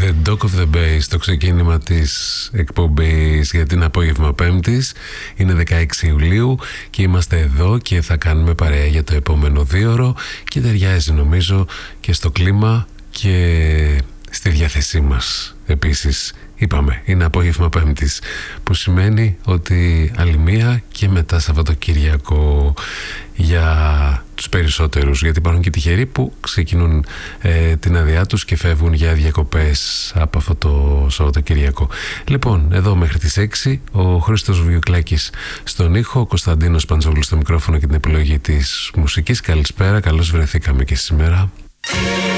The Dock of the Bay στο ξεκίνημα της εκπομπής για την απόγευμα Πέμπτης. Είναι 16 Ιουλίου και είμαστε εδώ και θα κάνουμε παρέα για το επόμενο 2ωρο και ταιριάζει νομίζω και στο κλίμα και στη διάθεσή μας. Επίσης είπαμε, είναι απόγευμα Πέμπτης, που σημαίνει ότι άλλη μία και μετά Σαββατοκύριακο για τους περισσότερους, γιατί υπάρχουν και τυχεροί που ξεκινούν την άδειά τους και φεύγουν για διακοπές από αυτό το Σαββατοκύριακο. Λοιπόν, εδώ μέχρι τις 6 ο Χρήστος Βιουκλάκης στον ήχο, ο Κωνσταντίνος Παντζόγλου στο μικρόφωνο και την επιλογή της μουσικής. Καλησπέρα, καλώς βρεθήκαμε και σήμερα.